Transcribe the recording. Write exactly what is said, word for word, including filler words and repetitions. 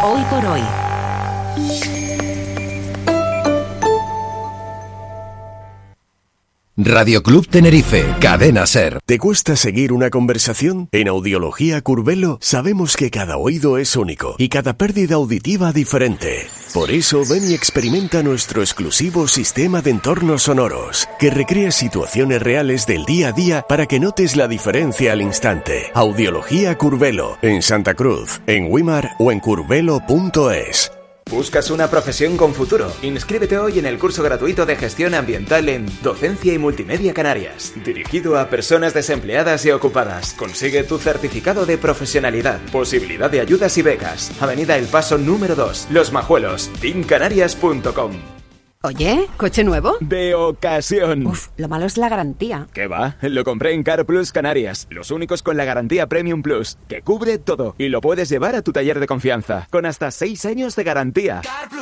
Hoy por hoy. Radio Club Tenerife, Cadena SER. ¿Te cuesta seguir una conversación? En Audiología Curvelo sabemos que cada oído es único y cada pérdida auditiva diferente. Por eso ven y experimenta nuestro exclusivo sistema de entornos sonoros, que recrea situaciones reales del día a día para que notes la diferencia al instante. Audiología Curvelo, en Santa Cruz, en Wimar o en curvelo punto es. ¿Buscas una profesión con futuro? Inscríbete hoy en el curso gratuito de gestión ambiental en Docencia y Multimedia Canarias, dirigido a personas desempleadas y ocupadas. Consigue tu certificado de profesionalidad, posibilidad de ayudas y becas. Avenida El Paso número dos, Los Majuelos, team canarias punto com. Oye, ¿coche nuevo? De ocasión. Uf, lo malo es la garantía. ¿Qué va? Lo compré en Car Plus Canarias, los únicos con la garantía Premium Plus, que cubre todo y lo puedes llevar a tu taller de confianza, con hasta seis años de garantía.